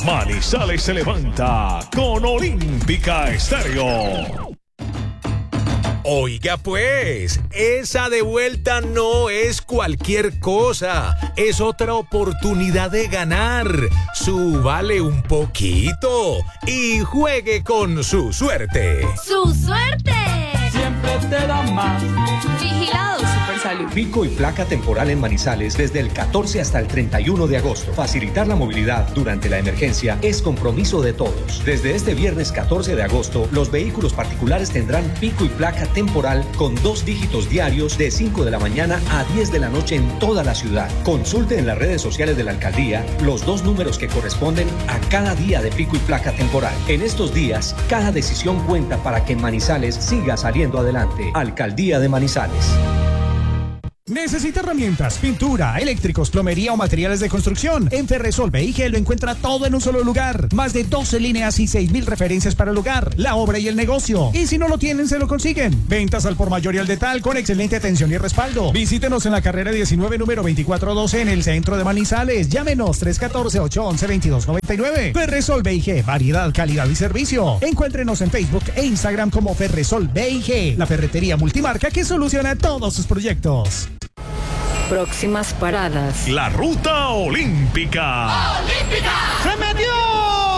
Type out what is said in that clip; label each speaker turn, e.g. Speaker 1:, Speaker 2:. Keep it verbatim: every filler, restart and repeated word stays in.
Speaker 1: Manizales se levanta con Olímpica Estéreo.
Speaker 2: Oiga pues, esa de vuelta no es cualquier cosa, es otra oportunidad de ganar. Súbale un poquito y juegue con su suerte.
Speaker 3: ¡Su suerte!
Speaker 4: Siempre te da más.
Speaker 3: Vigilado Supersalud.
Speaker 5: Pico y placa temporal en Manizales desde el catorce hasta el treinta y uno de agosto. Facilitar la movilidad durante la emergencia es compromiso de todos. Desde este viernes catorce de agosto, los vehículos particulares tendrán pico y placa temporal con dos dígitos diarios de cinco de la mañana a diez de la noche en toda la ciudad. Consulte en las redes sociales de la alcaldía los dos números que corresponden a cada día de pico y placa temporal. En estos días, cada decisión cuenta para que Manizales siga saliendo adelante. Alcaldía de Manizales.
Speaker 6: ¿Necesita herramientas, pintura, eléctricos, plomería o materiales de construcción? En Ferresol B I G lo encuentra todo en un solo lugar. Más de doce líneas y seis mil referencias para el hogar, la obra y el negocio. Y si no lo tienen, se lo consiguen. Ventas al por mayor y al detal con excelente atención y respaldo. Visítenos en la carrera diecinueve, número veinticuatro doce en el centro de Manizales. Llámenos tres uno cuatro, ocho uno uno, veintidós noventa y nueve. Ferresol B I G, variedad, calidad y servicio. Encuéntrenos en Facebook e Instagram como Ferresol B I G, la ferretería multimarca que soluciona todos sus proyectos.
Speaker 7: Próximas paradas.
Speaker 1: La ruta olímpica.
Speaker 3: ¡Olímpica!